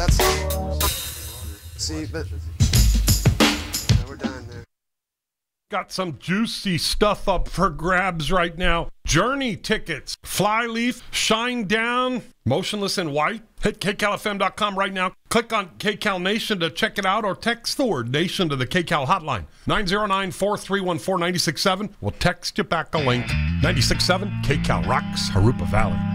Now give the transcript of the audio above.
that's see, but no, we're done there. Got some juicy stuff up for grabs right now. Journey tickets, Flyleaf, Shinedown, Motionless in White. Hit kcalfm.com right now. Click on KCal Nation to check it out or text the word Nation to the KCal hotline. 909-4314-967. We'll text you back a link. 96.7 KCal rocks Harupa Valley.